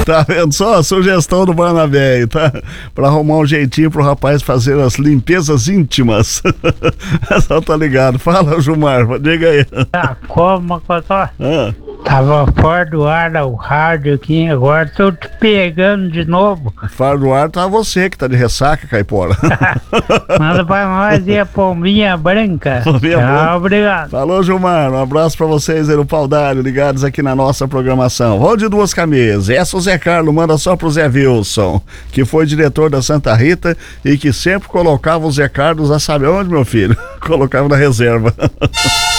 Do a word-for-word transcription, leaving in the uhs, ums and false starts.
Tá vendo só a sugestão do Barnabé, tá? Pra arrumar um jeitinho pro rapaz fazer as limpezas íntimas. Só tá ligado. Fala, Gilmar, diga aí. Tá, como, Cotó? Ah. Tava fora do ar o rádio aqui, agora tô te pegando de novo. Fora do ar tá você que tá de ressaca, Caipora. Manda pra nós e a pombinha branca. Pombinha Tchau, branca. obrigado. Falou, Gilmar, um abraço pra vocês aí no Pau d'Alho, ligados aqui na nossa programação. Vou de duas camisas. Essa o Zé Carlos manda só pro Zé Wilson, que foi diretor da Santa Rita e que sempre colocava o Zé Carlos a saber onde, meu filho? Colocava na reserva.